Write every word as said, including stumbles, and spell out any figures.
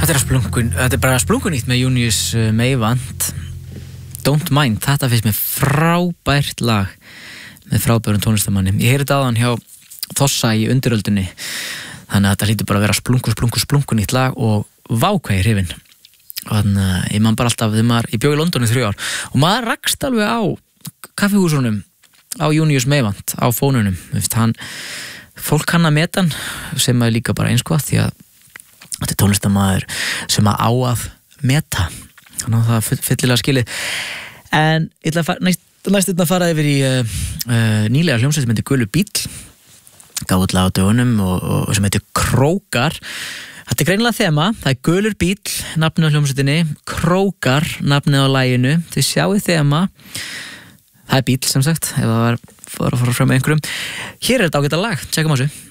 Þetta er splunkun, þetta er bara splunkunýtt með Junius Meyvant. Don't Mind, þetta finnst mér frábært lag með frábærum tónlistamanni. Ég heyri þetta áðan hjá Þossa í undiröldunni. Þannig að þetta hlýtur bara að vera splunku, splunku, splunkunýtt lag og vákvæði hrifin. Þannig að ég man bara alltaf þegar maður, ég bjó í London í þrjú ár og maður rakst alveg á kaffihúsunum á Junius Meyvant á fónunum. Hann, fólk kann að meta hann sem er líka bara eins gott því að þetta er tónlistarmaður sem að á að meta. Þannig að það fyllilega skilið. En ég ætla að fara, næst, næst að fara yfir í uh, uh, nýlega hljómsveit sem heitir Gulur bíll. Gáðu lag á dögunum og, og sem heitir Krókar. Þetta er greinilega þema. Það er Gulur bíll, nafnið á hljómsveitinni. Krókar, nafnið á laginu. Þið sjáið þema. Það er bíll sem sagt, ef það var að fara fram með einhverjum. Hér er þetta ágæta lag. Tjekkum á þessu.